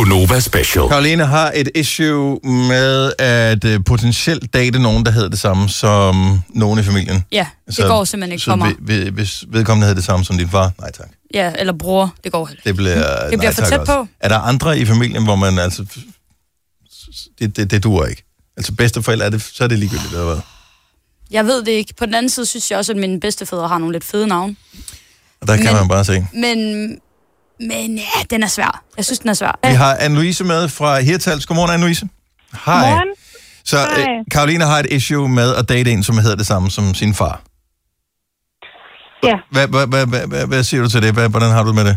Gonova Special. Karoline har et issue med at potentielt date nogen, der hedder det samme som nogen i familien. Ja, det går simpelthen ikke for mig. Hvis vedkommende hedder det samme som din far, nej tak. Ja, eller bror, det går heller. Det bliver for tæt også på. Er der andre i familien, hvor man altså... Det duer ikke. Altså bedsteforældre, så er det ligegyldigt, eller hvad? Jeg ved det ikke. På den anden side synes jeg også, at mine bedstefædre har nogle lidt fede navne. Og der kan man bare se. Men ja, den er svær. Jeg synes, den er svær. Vi har Anne-Louise med fra Hirtals. Godmorgen, Anne-Louise. Hej. Godmorgen. Så Karoline har et issue med at date en, som hedder det samme som sin far. Ja. Hvad siger du til det? Hvordan har du med det?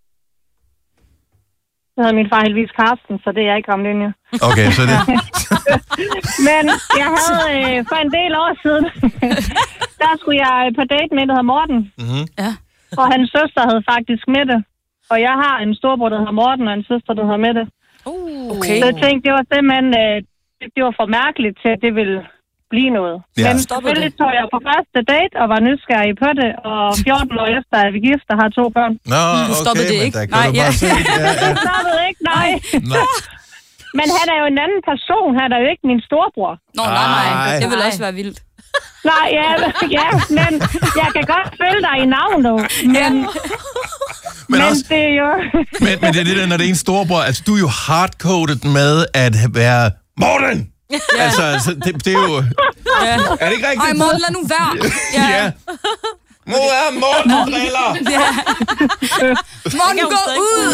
Så hedder min far heldigvis Karsten, så det er jeg ikke ramt ind i. Okay, så det... Men jeg havde for en del år siden, der skulle jeg på date med, der hedder Morten. Mm-hmm. Ja. Og hans søster havde faktisk med det. Og jeg har en storbror, der hedder Morten, og en søster, der hedder med det. Okay. Så jeg tænkte, det var simpelthen det var for mærkeligt til, at det ville blive noget. Ja. Men selvfølgelig tog jeg på første date og var nysgerrig på det. Og 14 år efter er vi gift og har 2 børn. Nå, stoppede det men ikke. der kan du bare se. Det stoppede ikke, nej. Men han er jo en anden person. Han er jo ikke min storbror. Nå, nej. Det vil også være vildt. Nej, ja, men jeg kan godt følge dig i navnet. Men også, det er jo... men det er det der, når det er en storbror. Altså, du er jo hardcoded med at være Morten! Ja. Altså, det er jo... Ja. Er det ikke rigtigt? Ej, Morten, lad nu være. Ja. Morten driller! Ja. Morten, gå ud!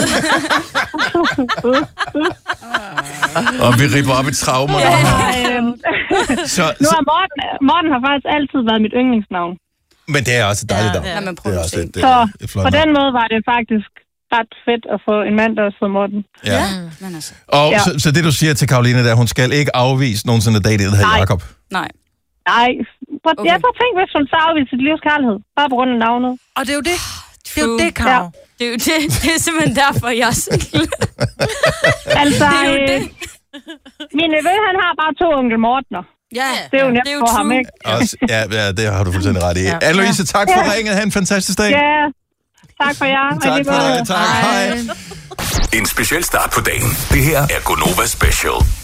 Og vi ripper op i traumer. Nu har Morten har faktisk altid været mit yndlingsnavn. Men det er også et dejligt navn. Ja, man Det er også et flot på navn. den måde var det faktisk ret fedt at få en mand, der også hedder Morten. Ja. Men altså. Og så det, du siger til Karoline, der hun skal ikke afvise nogensinde at date, det hedder Jakob. Nej. Nej. Jeg så tænkte, hvis hun så afviste sit livs kærlighed, bare på grund af navnet. Og det er jo det. Det er jo det, Karo. Det er jo det. Det er simpelthen derfor, jeg er single. Altså, det er jo det. Min nevø, han har bare 2 onkel Mortener. Ja, det er jo nemt for ham, ikke? Også, ja, det har du fuldstændig ret i. Anne-Louise, tak for ringet. Ha' en fantastisk dag. Ja, tak for jer. Tak for dig. Tak. Hej. En speciel start på dagen. Det her er Gonova Special.